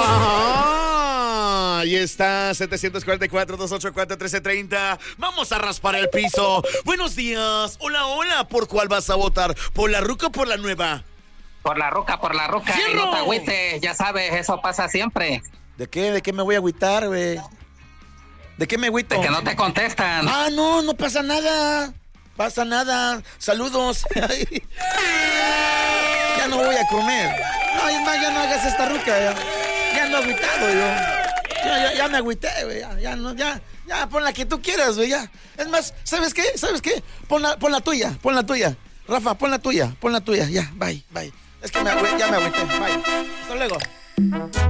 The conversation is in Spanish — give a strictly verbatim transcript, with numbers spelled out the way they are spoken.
Ah, ahí está, setecientos cuarenta y cuatro, doscientos ochenta y cuatro, trece treinta. Vamos a raspar el piso. Buenos días. Hola, hola. ¿Por cuál vas a votar? ¿Por la ruca o por la nueva? Por la ruca, por la ruca. Y no te agüites, ya sabes, eso pasa siempre. ¿De qué? ¿De qué me voy a agüitar, güey? ¿De qué me agüito? De que no te contestan. Ah, no, no pasa nada. Pasa nada. Saludos. Ya no voy a comer. No, es más, ya no hagas esta ruca. Ya, ya no he agüitado yo. Ya, ya, ya me agüité, güey. Ya, ya, no, ya, ya, pon la que tú quieras, güey. Ya. Es más, ¿sabes qué? ¿Sabes qué? Pon la, pon la tuya, pon la tuya. Rafa, pon la tuya, pon la tuya. Ya, bye, bye. Es que me agüité, ya me agüité. Bye. Hasta luego.